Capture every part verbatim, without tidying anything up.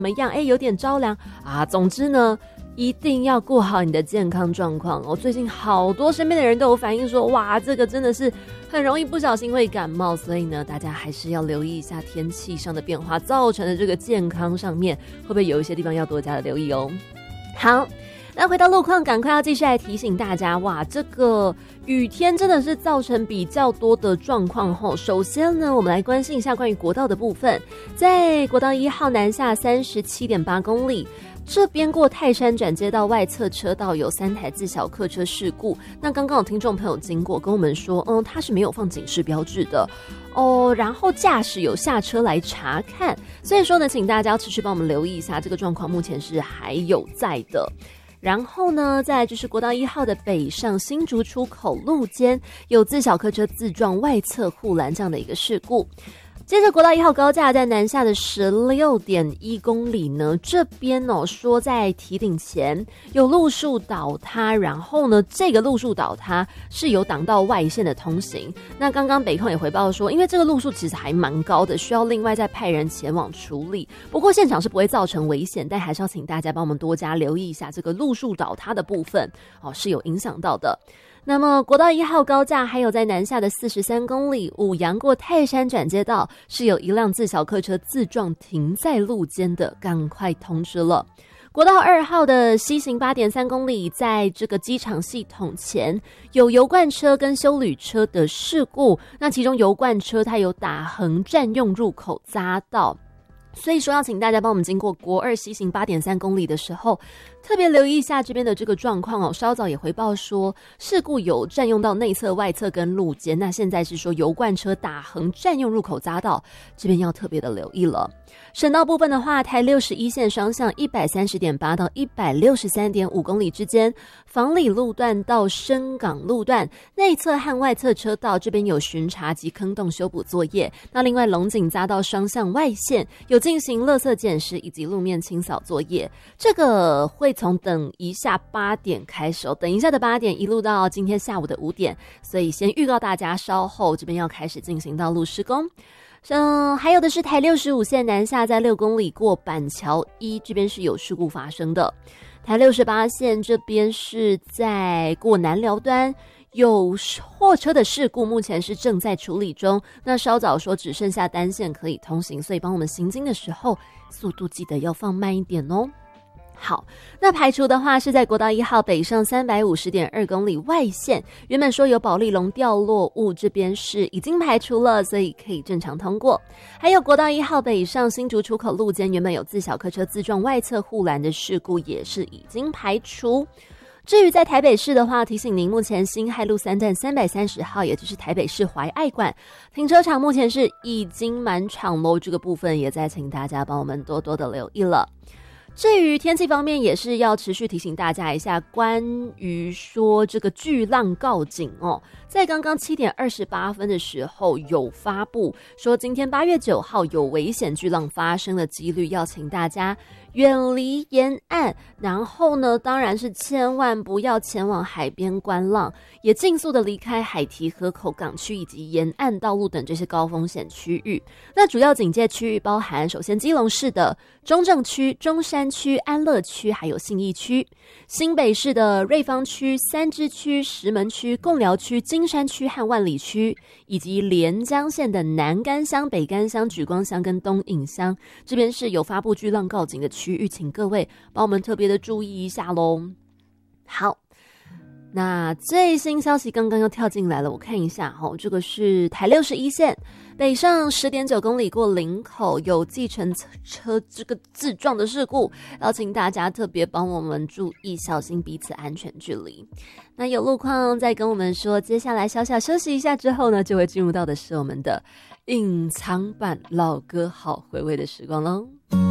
么样，哎，有点着凉啊。总之呢，一定要顾好你的健康状况哦。最近好多身边的人都有反映说，哇，这个真的是很容易不小心会感冒，所以呢，大家还是要留意一下天气上的变化造成的这个健康上面，会不会有一些地方要多加的留意哦。好，那回到路况，赶快要继续来提醒大家，哇，这个雨天真的是造成比较多的状况吼。首先呢，我们来关心一下关于国道的部分，在国道一号南下三十七点八公里。这边过泰山转接道外侧车道有三台自小客车事故，那刚刚有听众朋友经过跟我们说，嗯，它是没有放警示标志的哦，然后驾驶有下车来查看，所以说呢，请大家要持续帮我们留意一下这个状况，目前是还有在的。然后呢，再来就是国道一号的北上新竹出口路肩有自小客车自撞外侧护栏这样的一个事故。接着国道一号高架在南下的十六点一公里呢，这边哦说在堤顶前有路树倒塌，然后呢这个路树倒塌是有挡到外线的通行。那刚刚北控也回报说，因为这个路树其实还蛮高的，需要另外再派人前往处理。不过现场是不会造成危险，但还是要请大家帮我们多加留意一下这个路树倒塌的部分哦，是有影响到的。那么国道一号高架还有在南下的四十三公里五杨过泰山转接道是有一辆自小客车自撞停在路肩的，赶快通知了。国道二号的西行 八点三公里，在这个机场系统前有油罐车跟休旅车的事故，那其中油罐车它有打横占用入口匝道，所以说要请大家帮我们经过国二西行 八点三公里的时候特别留意一下这边的这个状况哦。稍早也回报说事故有占用到内侧外侧跟路肩，那现在是说油罐车打横占用入口匝道，这边要特别的留意了。省道部分的话，台六十一线双向 一百三十点八 到 一百六十三点五 公里之间，房里路段到深港路段内侧和外侧车道这边有巡查及坑洞修补作业。那另外龙井匝道双向外线有进行垃圾捡拾以及路面清扫作业，这个会从等一下八点开始哦，等一下的八点一路到今天下午的五点，所以先预告大家稍后这边要开始进行道路施工。嗯，还有的是台六十五线南下在六公里过板桥一，这边是有事故发生的。台六十八线这边是在过南寮端有货车的事故，目前是正在处理中。那稍早说只剩下单线可以通行，所以帮我们行经的时候速度记得要放慢一点哦。好，那排除的话是在国道一号北上 三百五十点二公里外线，原本说有保利龙掉落物，这边是已经排除了，所以可以正常通过。还有国道一号北上新竹出口路肩原本有自小客车自撞外侧护栏的事故，也是已经排除。至于在台北市的话，提醒您目前辛亥路三段三百三十号，也就是台北市怀爱馆停车场目前是已经满场咯，这个部分也在请大家帮我们多多的留意了。至于天气方面，也是要持续提醒大家一下，关于说这个巨浪告警哦，在刚刚七点二十八分的时候有发布说，今天八月九号有危险巨浪发生的几率，要请大家远离沿岸，然后呢，当然是千万不要前往海边观浪，也尽速的离开海堤、河口港区以及沿岸道路等这些高风险区域。那主要警戒区域包含，首先基隆市的中正区、中山区、安乐区，还有信义区；新北市的瑞芳区、三芝区、石门区、贡寮区、金山区和万里区，以及连江县的南竿乡、北竿乡、莒光乡跟东引乡，这边是有发布巨浪告警的区域，请各位帮我们特别的注意一下咯。好，那最新消息刚刚又跳进来了，我看一下齁，这个是台六十一线北上 十点九公里过林口有计程车这个自撞的事故，邀请大家特别帮我们注意，小心彼此安全距离。那有路况再跟我们说，接下来小小休息一下之后呢，就会进入到的是我们的隐藏版老歌好回味的时光咯。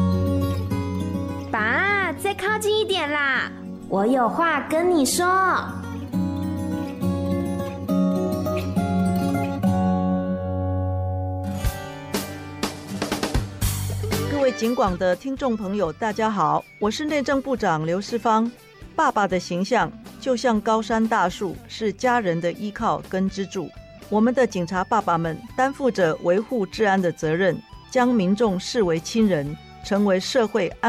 爸，再靠近一点啦，我有话跟你说。 各位警广的听众朋友大家好，我是内政部长刘世芳。爸爸的形象就像高山大树，是家人的依靠跟支柱。我们的警察爸爸们担负着维护治安的责任，将民众视为亲人， 成为社会安